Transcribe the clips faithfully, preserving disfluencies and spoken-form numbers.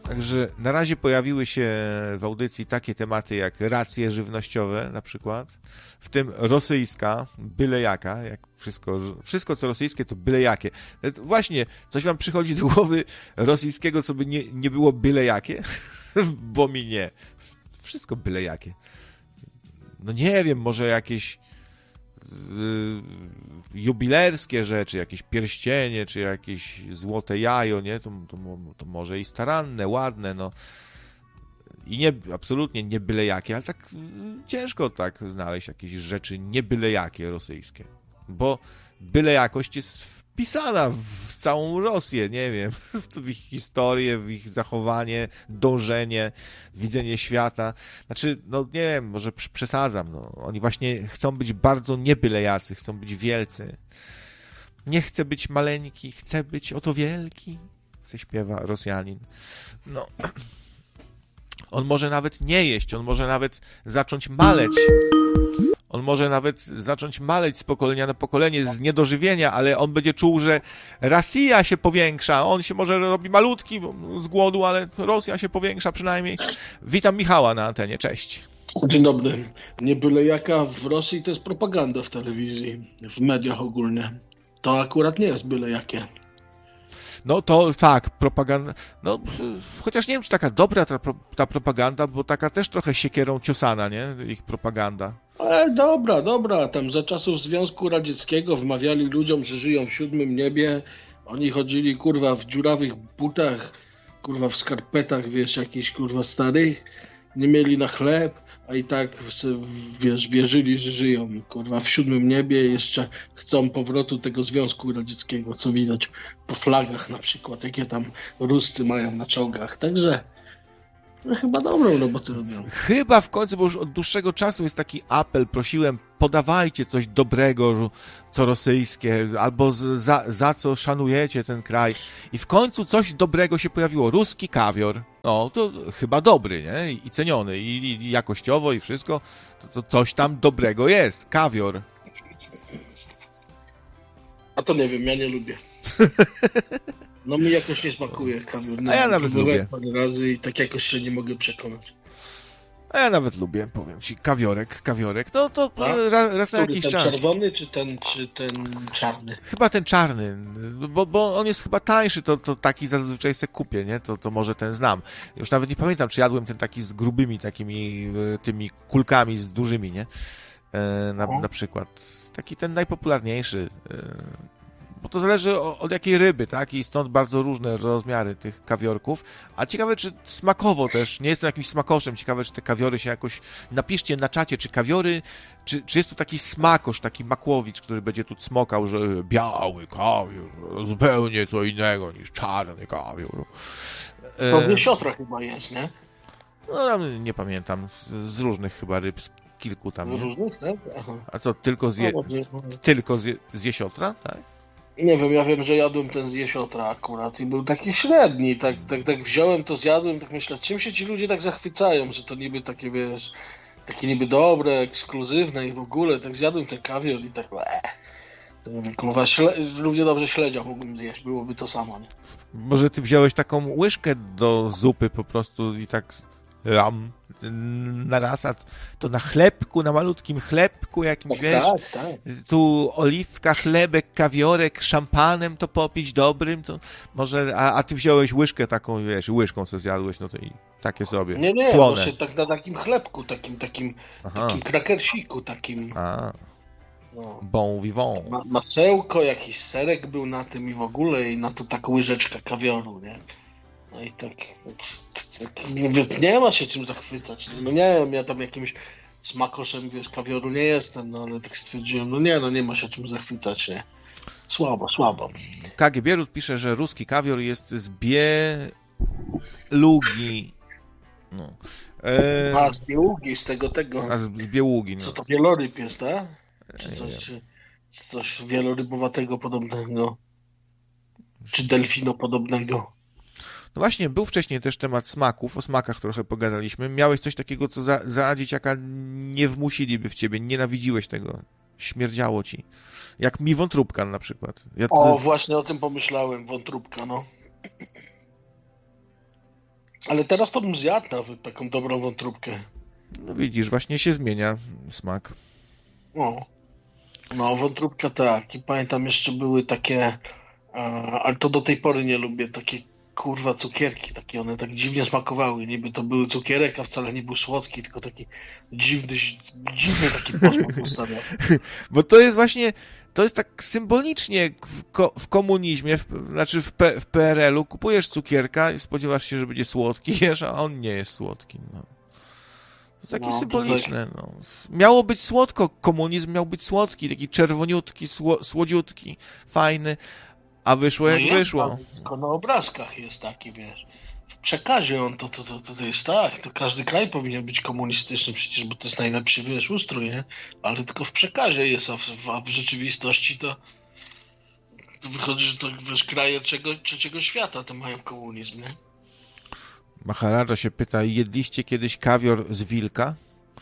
Także na razie pojawiły się w audycji takie tematy jak racje żywnościowe na przykład, w tym rosyjska, byle jaka, jak wszystko, wszystko co rosyjskie to byle jakie. Właśnie, coś wam przychodzi do głowy rosyjskiego, co by nie, nie było byle jakie? Bo mi nie. Wszystko byle jakie. No nie wiem, może jakieś y, jubilerskie rzeczy, jakieś pierścienie, czy jakieś złote jajo, nie? To, to, to może i staranne, ładne, no. I nie, absolutnie nie byle jakie, ale tak y, ciężko tak znaleźć jakieś rzeczy nie byle jakie rosyjskie. Bo byle jakość jest wpisana w całą Rosję, nie wiem, w ich historię, w ich zachowanie, dążenie, widzenie świata. Znaczy, no nie wiem, może przesadzam, no. Oni właśnie chcą być bardzo niebylejacy, chcą być wielcy. Nie chcę być maleńki, chcę być oto wielki, se śpiewa Rosjanin. No, on może nawet nie jeść, on może nawet zacząć maleć. On może nawet zacząć maleć z pokolenia na pokolenie, z niedożywienia, ale on będzie czuł, że Rosja się powiększa. On się może robi malutki z głodu, ale Rosja się powiększa przynajmniej. Witam Michała na antenie, cześć. Dzień dobry. Nie byle jaka w Rosji to jest propaganda w telewizji, w mediach ogólnie. To akurat nie jest byle jakie. No to tak, propaganda, no chociaż nie wiem, czy taka dobra ta, ta propaganda, bo taka też trochę siekierą ciosana, nie? Ich propaganda. E, dobra, dobra. Tam za czasów Związku Radzieckiego wmawiali ludziom, że żyją w siódmym niebie. Oni chodzili, kurwa, w dziurawych butach, kurwa, w skarpetach, wiesz, jakichś, kurwa, starych. Nie mieli na chleb, a i tak, wiesz, wierzyli, że żyją, kurwa, w siódmym niebie. Jeszcze chcą powrotu tego Związku Radzieckiego, co widać po flagach na przykład, jakie tam rusty mają na czołgach. Także no, chyba dobrą robotę robią. Chyba w końcu, bo już od dłuższego czasu jest taki apel, prosiłem, podawajcie coś dobrego, co rosyjskie, albo z, za, za co szanujecie ten kraj. I w końcu coś dobrego się pojawiło. Ruski kawior. No, to chyba dobry, nie? I ceniony, i, i jakościowo, i wszystko. To, to coś tam dobrego jest. Kawior. A to nie wiem, ja nie lubię. No mi jakoś nie smakuje kawior. Nie A ja nawet lubię. Parę razy i tak jakoś się nie mogę przekonać. A ja nawet lubię, powiem ci, kawiorek, kawiorek, to, to A? raz, raz na Który, jakiś ten czas. Ten czerwony, czy ten, czy ten czarny? Chyba ten czarny, bo, bo on jest chyba tańszy, to, to taki zazwyczaj se kupię, nie? To, to może ten znam. Już nawet nie pamiętam, czy jadłem ten taki z grubymi takimi tymi kulkami, z dużymi, nie? E, na, na przykład. Taki ten najpopularniejszy. E, bo to zależy od jakiej ryby, tak? I stąd bardzo różne rozmiary tych kawiorków. A ciekawe, czy smakowo też, nie jestem jakimś smakoszem, ciekawe, czy te kawiory się jakoś... Napiszcie na czacie, czy kawiory, czy, czy jest tu taki smakosz, taki makłowicz, który będzie tu smokał, że biały kawior, zupełnie co innego niż czarny kawior. To w jesiotra chyba jest, nie? No, nie pamiętam, z, z różnych chyba ryb, z kilku tam, nie? Z różnych, tak? Aha. A co, tylko z, je... tylko z, je... z jesiotra, tak? Nie wiem, ja wiem, że jadłem ten z jesiotra akurat i był taki średni, tak, tak, tak wziąłem to, zjadłem, tak myślę, czym się ci ludzie tak zachwycają, że to niby takie, wiesz, takie niby dobre, ekskluzywne i w ogóle, tak zjadłem ten kawior i tak, eee, to nie wiem, kurwa, śle... równie dobrze śledzia mógłbym zjeść, byłoby to samo, nie? Może ty wziąłeś taką łyżkę do zupy po prostu i tak ram na raz, a to na chlebku, na malutkim chlebku jakimś, Tak, wiesz, tak, tak. tu oliwka, chlebek, kawiorek, szampanem to popić dobrym, to może, a, a ty wziąłeś łyżkę taką, wiesz, łyżką co zjadłeś, no to i takie sobie, Nie, nie, słone. właśnie tak na takim chlebku, takim, takim, Aha. takim krakersiku, takim, A, no. bon vivant. Ma, masełko, jakiś serek był na tym i w ogóle i na to tak łyżeczka kawioru, nie? No i tak, tak mówię, nie ma się czym zachwycać. No nie wiem, ja tam jakimś smakoszem, wiesz, kawioru nie jestem, no ale tak stwierdziłem, no nie, no nie ma się czym zachwycać, nie? Słabo, słabo. K G Bierut pisze, że ruski kawior jest z Bielugi. No. E... A, z Bieługi, z tego, tego. A z Bieługi, no. Co to, wieloryb jest, tak? Czy coś, czy, czy coś wielorybowatego podobnego? Czy delfinopodobnego? No właśnie, był wcześniej też temat smaków, o smakach trochę pogadaliśmy. Miałeś coś takiego, co za, za dzieciaka nie wmusiliby w ciebie, nienawidziłeś tego, śmierdziało ci. Jak mi wątróbka na przykład. Ja O, to... właśnie o tym pomyślałem, wątróbka, no. Ale teraz to bym zjadł nawet taką dobrą wątróbkę. No widzisz, właśnie się zmienia smak. No, no wątróbka tak. I pamiętam jeszcze były takie, a, ale to do tej pory nie lubię, takie kurwa cukierki, takie one tak dziwnie smakowały. Niby to były cukierek, a wcale nie był słodki, tylko taki dziwny, dziwny taki posmak postawiał. Bo to jest właśnie, to jest tak symbolicznie w, ko, w komunizmie, w, znaczy w, P, w P R L u kupujesz cukierka i spodziewasz się, że będzie słodki, jesz, a on nie jest słodki. No. To takie No, symboliczne. No. Miało być słodko, komunizm miał być słodki, taki czerwoniutki, sło, słodziutki, fajny, a wyszło no jak jest, wyszło. Tylko na obrazkach jest taki, wiesz. W przekazie on to, to, to, to jest tak, to każdy kraj powinien być komunistyczny przecież, bo to jest najlepszy, wiesz, ustrój, nie? Ale tylko w przekazie jest, a w, a w rzeczywistości to, to wychodzi, że to, wiesz, kraje czego, trzeciego świata to mają komunizm, nie? Maharadża się pyta, jedliście kiedyś kawior z wilka?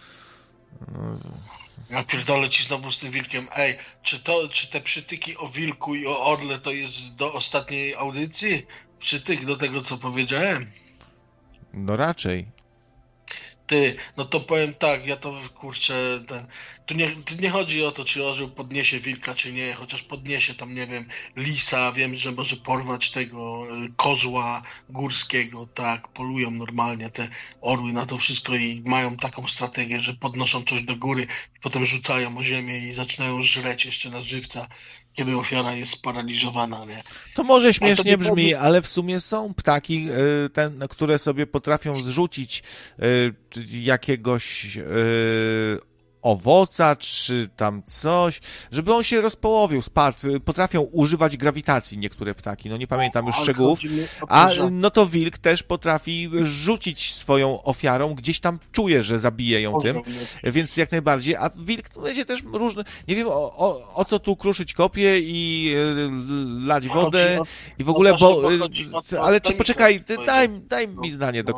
Ja pierdolę ci znowu z tym wilkiem. Ej, czy to, czy te przytyki o wilku i o orle to jest do ostatniej audycji? Przytyk do tego, co powiedziałem? No raczej. Ty, no to powiem tak, ja to kurczę, ten, tu nie, tu nie chodzi o to, czy orzeł podniesie wilka, czy nie, chociaż podniesie tam, nie wiem, lisa, wiem, że może porwać tego y, kozła górskiego, tak, polują normalnie te orły na to wszystko i mają taką strategię, że podnoszą coś do góry i potem rzucają o ziemię i zaczynają żreć jeszcze na żywca, kiedy ofiara jest sparaliżowana, nie? To może śmiesznie to brzmi, chodzi... ale w sumie są ptaki, y, ten, które sobie potrafią zrzucić y, jakiegoś y, owoca, czy tam coś, żeby on się rozpołowił, spadł. Potrafią używać grawitacji niektóre ptaki, no nie pamiętam już A, szczegółów, to, a że... no to wilk też potrafi rzucić swoją ofiarą, gdzieś tam czuje, że zabije ją tym, więc jak najbardziej, a wilk to będzie też różne, nie wiem o, o, o co tu kruszyć kopie i y, lać wodę Chodzi o... i w ogóle, no bo, właśnie, bo chodzi o to, ale to czy nie poczekaj, chodzi, daj, daj mi zdanie do